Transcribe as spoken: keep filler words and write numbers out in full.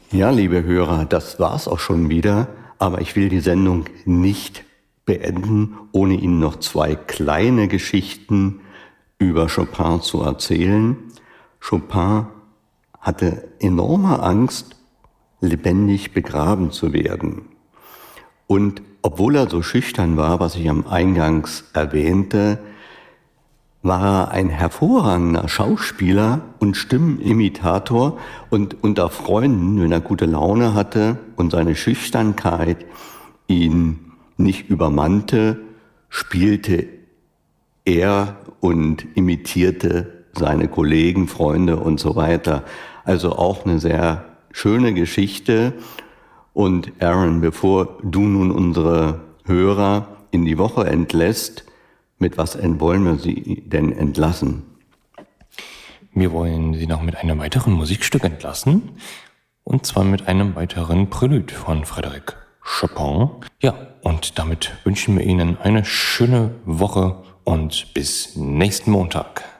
Ja, liebe Hörer, das war's auch schon wieder, aber ich will die Sendung nicht beenden, ohne Ihnen noch zwei kleine Geschichten über Chopin zu erzählen. Chopin hatte enorme Angst, lebendig begraben zu werden. Und obwohl er so schüchtern war, was ich am Eingangs erwähnte, war er ein hervorragender Schauspieler und Stimmenimitator und unter Freunden, wenn er gute Laune hatte und seine Schüchternheit ihn nicht übermannte, spielte er und imitierte seine Kollegen, Freunde und so weiter. Also auch eine sehr schöne Geschichte. Und Aaron, bevor du nun unsere Hörer in die Woche entlässt, mit was wollen wir sie denn entlassen? Wir wollen sie noch mit einem weiteren Musikstück entlassen. Und zwar mit einem weiteren Prälude von Frédéric Chopin. Ja, und damit wünschen wir Ihnen eine schöne Woche und bis nächsten Montag.